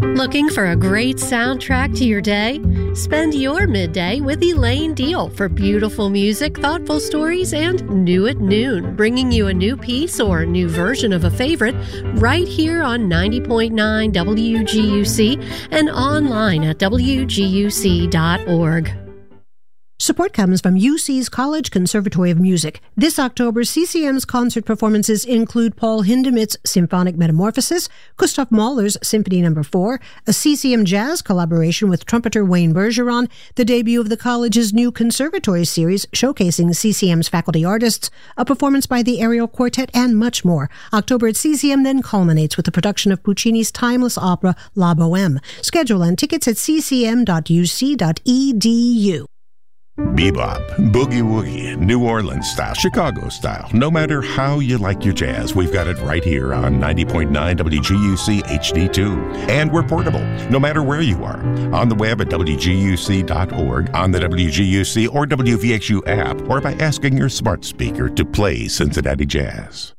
Looking for a great soundtrack to your day? Spend your midday with Elaine Deal for beautiful music, thoughtful stories, and New at Noon, bringing you a new piece or a new version of a favorite right here on 90.9 WGUC and online at WGUC.org. Support comes from UC's College Conservatory of Music. This October, CCM's concert performances include Paul Hindemith's Symphonic Metamorphosis, Gustav Mahler's Symphony No. 4, a CCM Jazz collaboration with trumpeter Wayne Bergeron, the debut of the college's new conservatory series showcasing CCM's faculty artists, a performance by the Ariel Quartet, and much more. October at CCM then culminates with the production of Puccini's timeless opera La Bohème. Schedule and tickets at ccm.uc.edu. Bebop, boogie woogie, New Orleans style, Chicago style. No matter how you like your jazz, we've got it right here on 90.9 WGUC HD2. And we're portable, no matter where you are. On the web at WGUC.org, on the WGUC or WVXU app, or by asking your smart speaker to play Cincinnati Jazz.